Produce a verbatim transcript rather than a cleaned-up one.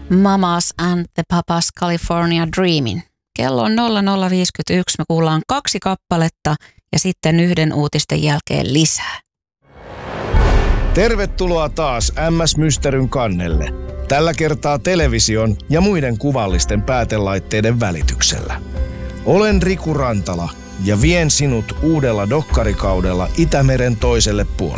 Mamas and the Papas California Dreamin. Kello on nolla nolla viisikymmentäyksi, me kuullaan kaksi kappaletta ja sitten yhden uutisten jälkeen lisää. Tervetuloa taas M S-Mysteryn kannelle. Tällä kertaa television ja muiden kuvallisten päätelaitteiden välityksellä. Olen Riku Rantala ja vien sinut uudella dokkarikaudella Itämeren toiselle puolelle.